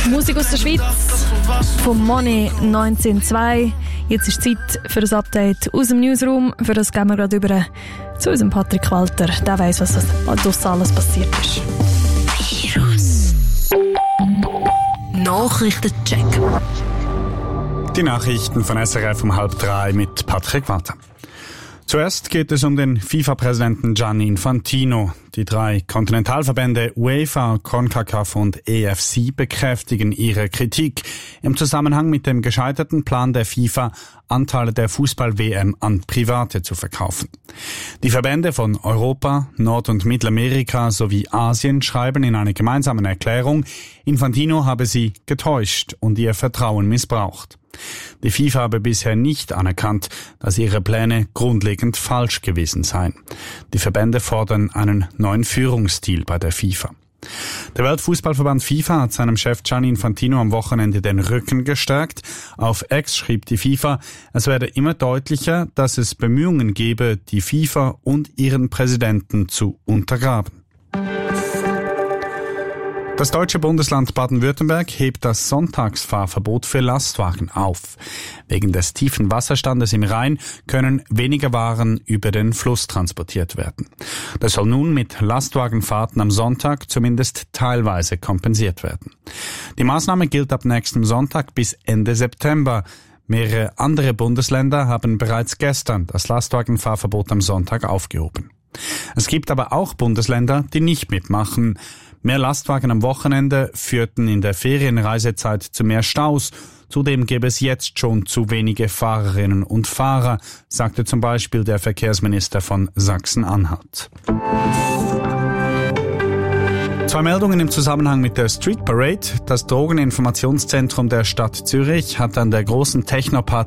Musik aus der Schweiz von Money 1902. Jetzt ist Zeit für ein Update aus dem Newsroom. Für das gehen wir gerade über zu unserem Patrick Walter. Der weiss, was das alles passiert ist. Virus. Nachrichtencheck. Die Nachrichten von SRF um 2:30 mit Patrick Walter. Zuerst geht es um den FIFA-Präsidenten Gianni Infantino. Die 3 Kontinentalverbände UEFA, CONCACAF und EFC bekräftigen ihre Kritik im Zusammenhang mit dem gescheiterten Plan der FIFA, Anteile der Fußball-WM an Private zu verkaufen. Die Verbände von Europa, Nord- und Mittelamerika sowie Asien schreiben in einer gemeinsamen Erklärung, Infantino habe sie getäuscht und ihr Vertrauen missbraucht. Die FIFA habe bisher nicht anerkannt, dass ihre Pläne grundlegend falsch gewesen seien. Die Verbände fordern einen neuen Führungsstil bei der FIFA. Der Weltfußballverband FIFA hat seinem Chef Gianni Infantino am Wochenende den Rücken gestärkt. Auf X schrieb die FIFA, es werde immer deutlicher, dass es Bemühungen gebe, die FIFA und ihren Präsidenten zu untergraben. Das deutsche Bundesland Baden-Württemberg hebt das Sonntagsfahrverbot für Lastwagen auf. Wegen des tiefen Wasserstandes im Rhein können weniger Waren über den Fluss transportiert werden. Das soll nun mit Lastwagenfahrten am Sonntag zumindest teilweise kompensiert werden. Die Maßnahme gilt ab nächstem Sonntag bis Ende September. Mehrere andere Bundesländer haben bereits gestern das Lastwagenfahrverbot am Sonntag aufgehoben. Es gibt aber auch Bundesländer, die nicht mitmachen. Mehr Lastwagen am Wochenende führten in der Ferienreisezeit zu mehr Staus. Zudem gäbe es jetzt schon zu wenige Fahrerinnen und Fahrer, sagte zum Beispiel der Verkehrsminister von Sachsen-Anhalt. 2 Meldungen im Zusammenhang mit der Street Parade. Das Drogeninformationszentrum der Stadt Zürich hat an der großen Technoparty